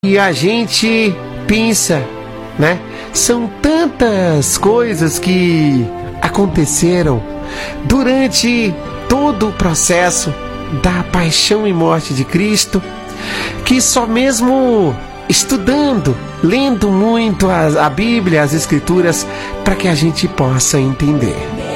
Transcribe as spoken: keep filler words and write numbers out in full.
E a gente pensa, né? São tantas coisas que aconteceram durante todo o processo da paixão e morte de Cristo, que só mesmo estudando, lendo muito a, a Bíblia, as Escrituras, para que a gente possa entender.